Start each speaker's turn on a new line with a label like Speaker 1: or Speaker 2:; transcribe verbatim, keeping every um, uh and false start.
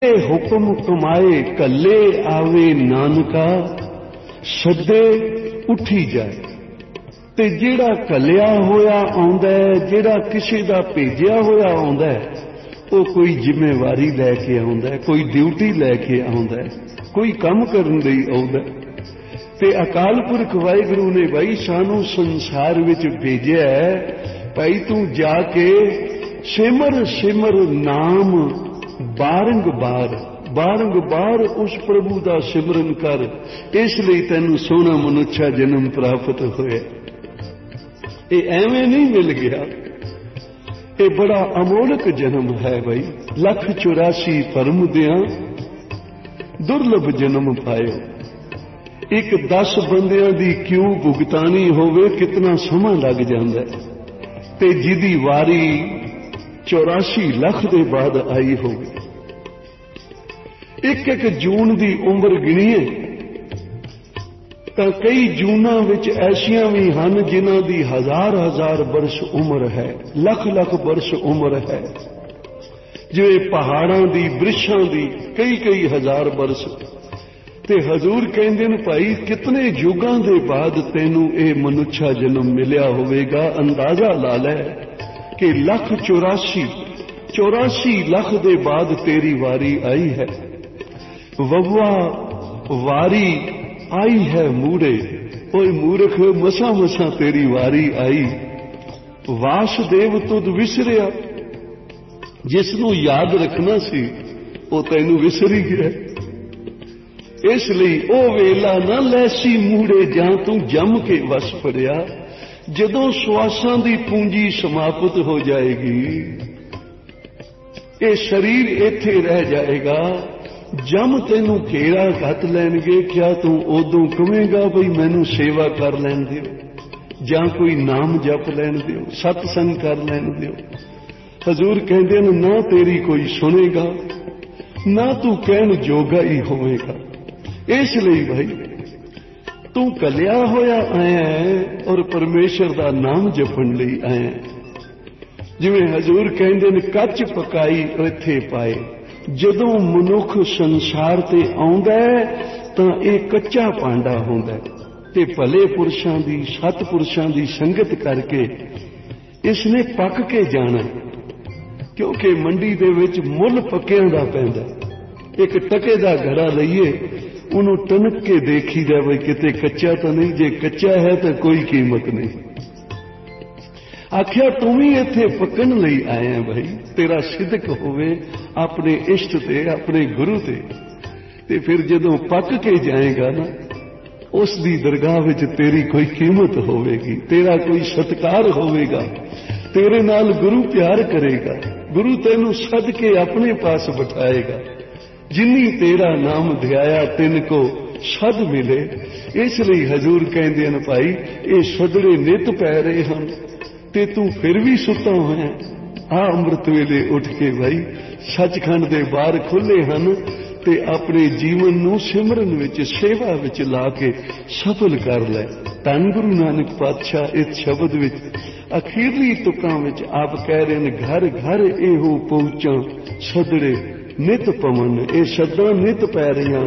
Speaker 1: हुक्म कमाए कले आवे नानका सदे उठी जाए। ते जिहड़ा कलिया होया आउंदा है, जिहड़ा किसी दा भेजिया होया आउंदा है, वो कोई जिम्मेवारी लैके आउंदा है, कोई ड्यूटी लैके आउंदा है, कोई काम करन लई आउंदा है। ते अकाल पुरख वाहिगुरू ने भाई सानू संसार विच भेजिया है, भाई तू जाके सिमर सिमर नाम बारंबार बारंबार उस प्रभु का सिमरन कर, इसलिए तेनू सोना मनुष्य जन्म प्राप्त होया। ये एवें नहीं मिल गया, ये बड़ा अमोलक जन्म है भाई। लख चौरासी परम दिया दुर्लभ जन्म पायो। एक दस बंदियां दी क्यों भुगतानी होवे कितना समा लग जाता है, ते जिदी वारी चौरासी लख दे बाद आई होगी। एक एक जून दी उम्र गिणीए तो कई जूनां विच ऐसियां भी हन जिन्हां दी हजार हजार वर्ष उम्र है, लख लख वर्ष उम्र है। जिवें पहाड़ां दी वृक्षां दी कई कई हजार वर्ष। ते हजूर कहंदे ने भाई कितने युगां दे बाद तैनू ये मनुष्य जन्म मिलिया होवेगा। अंदाजा ला लै कि लख चौरासी चौरासी लख दे बाद तेरी वारी आई है। वव्वा वारी आई है मूरे, ओए मूर्ख मसा मसा तेरी वारी आई। वासदेव तुद विसरिया, जिसनू याद रखना सी वो तैनू विसरी गया। इसलिए ओ वेला ना लैसी मूड़े जां तू जम के वस पड़िया। जदों श्वासां दी पूंजी समाप्त हो जाएगी, ये शरीर इत्थे रह जाएगा। जम तेनू घेरा घत लैणगे, क्या तू उदों कहेगा बई मैनू सेवा कर लैण दिओ जां कोई नाम जप लैण दिओ, सतसंग कर लैण दिओ। हजूर कहंदे ने ना तेरी कोई सुनेगा, ना तू कहण जोगा ही होवेगा। इसलिए भाई तू कलिया होया आया है और परमेश्वर का नाम जपण लई आया। जिवें हजूर कहंदे ने कच पकाई इत्थे पाए। जदों मनुख संसार ते आउंदा है तां इह कच्चा भांडा हुंदा है ते भले पुरुषां दी सतपुरुषां दी संगत करके इसने पक के जाना, क्योंकि मंडी दे विच मुल पक्कियां दा पैंदा। एक टके दा घड़ा लईए, उन्हों टनक के देखी जाए किते कच्चा तो नहीं, जे कच्चा है तो कोई कीमत नहीं। आख्या तू भी इत्थे पकन लई आया है भाई, तेरा सिदक होवे अपने इष्ट ते अपने गुरु ते, ते फिर जदों पक के जाएगा ना उस दी दरगाह विच तेरी कोई कीमत होवेगी, तेरा कोई सत्कार होवेगा, तेरे नाल गुरु प्यार करेगा, गुरु तेनू सद के अपने पास बिठाएगा। जिन्नी तेरा नाम ध्याया तिन को सद मिले। इसलिए हजूर कहंदे ने भाई ये सदड़े नित पै रहे हैं ते तू फिर भी सुता होया। आ अमृत वेले उठ के भाई सचखंड दे बार खुले हन ते अपने जीवन नू सिमरन विच सेवा विच ला के सफल कर लै। धन गुरु नानक पातशाह इस शब्द विच अखीरली तुकां विच आप कह रहे हैं, घर घर एहो पहुंचा सदड़े नित पवन। ये शब्दां नित पै रही